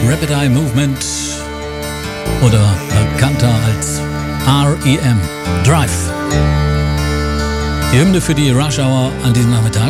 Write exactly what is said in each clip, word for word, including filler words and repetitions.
Rapid Eye Movement oder bekannter als R E M. Drive. Die Hymne für die Rush Hour an diesem Nachmittag.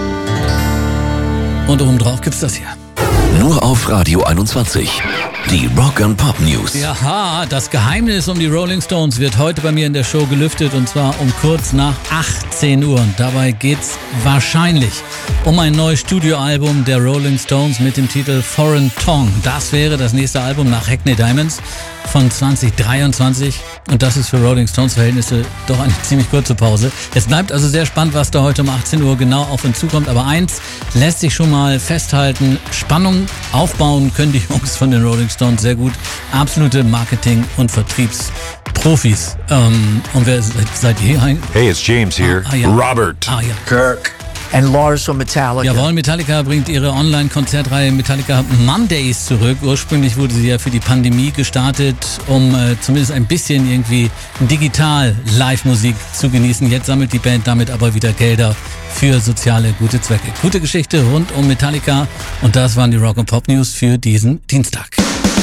Und oben drauf gibt's das hier. Nur auf Radio einundzwanzig. Die Rock and Pop News. Ja, das Geheimnis um die Rolling Stones wird heute bei mir in der Show gelüftet, und zwar um kurz nach achtzehn Uhr. Und dabei geht's wahrscheinlich um ein neues Studioalbum der Rolling Stones mit dem Titel Foreign Tongue. Das wäre das nächste Album nach Hackney Diamonds von zwanzig dreiundzwanzig. Und das ist für Rolling Stones Verhältnisse doch eine ziemlich kurze Pause. Es bleibt also sehr spannend, was da heute um achtzehn Uhr genau auf uns zukommt. Aber eins lässt sich schon mal festhalten: Spannung aufbauen können die Jungs von den Rolling Stones sehr gut. Absolute Marketing- und Vertriebsprofis. Ähm, und wer seid, seid ihr ein? Hey, it's James here. Ah, ah, ja. Robert. Ah, ja. Kirk. And Lars von Metallica. Jawohl, Metallica bringt ihre Online-Konzertreihe Metallica Mondays zurück. Ursprünglich wurde sie ja für die Pandemie gestartet, um äh, zumindest ein bisschen irgendwie digital Live-Musik zu genießen. Jetzt sammelt die Band damit aber wieder Gelder für soziale gute Zwecke. Gute Geschichte rund um Metallica, und das waren die Rock and Pop News für diesen Dienstag.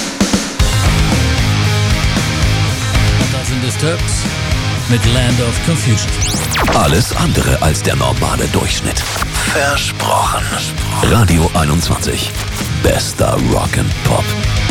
Und das sind Disturbed mit Land of Confusion. Alles andere als der normale Durchschnitt. Versprochen. Radio einundzwanzig. Bester Rock and Pop.